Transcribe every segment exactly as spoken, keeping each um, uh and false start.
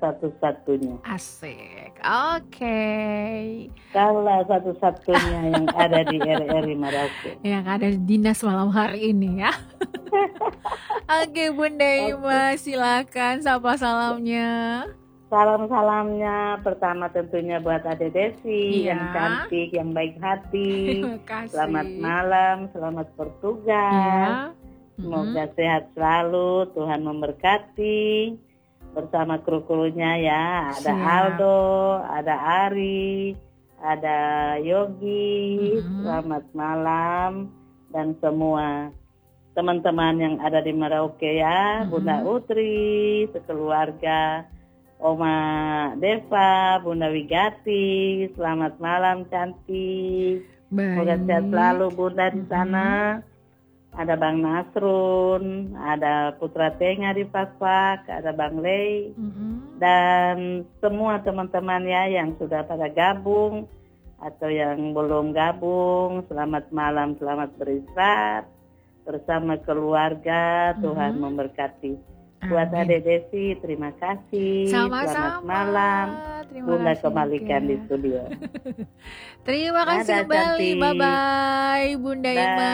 satu-satunya. Asik. Oke. Kaulah satu-satunya yang ada di R R I Merauke. Yang ada di dinas malam hari ini ya. Oke Bunda Ima, silakan sapa salamnya. Salam-salamnya pertama tentunya buat Ade Desi Iya. yang cantik, yang baik hati. Terima kasih. Selamat malam, selamat bertugas. Ya. Semoga sehat selalu, Tuhan memberkati. Bersama kru-krunya ya, ada Siap. Aldo, ada Ari, ada Yogi. Mm-mm. Selamat malam dan semua teman-teman yang ada di Merauke ya, Mm-mm. Bunda Utri, sekeluarga, Oma Deva, Bunda Wigati. Selamat malam cantik. Semoga Baik. sehat selalu Bunda di Mm-mm. sana. Ada Bang Nasrun, ada Putra Tenga di Pakpak, ada Bang Lei, Mm-mm. dan semua teman-teman ya yang sudah pada gabung atau yang belum gabung. Selamat malam, selamat beristirahat bersama keluarga. Tuhan Mm-mm. memberkati. Buat Amin. Ade Desi, terima kasih. Sama-sama. Selamat malam. Terima Bunda kasih kembalikan juga. di studio. Terima kasih Dadah, kembali. cantik. Bye-bye Bunda Bye. Ima.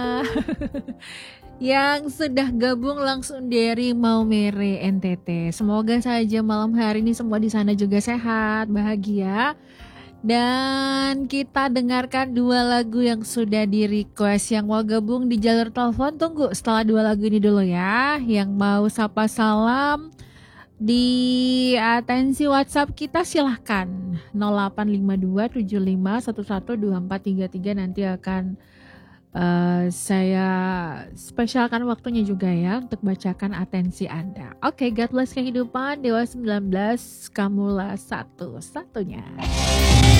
Yang sudah gabung langsung dari Maumere N T T. Semoga saja malam hari ini semua di sana juga sehat, bahagia. Dan kita dengarkan dua lagu yang sudah di request. Yang mau gabung di jalur telepon tunggu setelah dua lagu ini dulu ya. Yang mau sapa salam di atensi WhatsApp kita silahkan nol delapan lima dua tujuh lima satu satu dua empat tiga tiga. Nanti akan uh, saya spesialkan waktunya juga ya untuk bacakan atensi Anda. Oke, God bless kehidupan, Dewa sembilan belas, kamulah satu-satunya.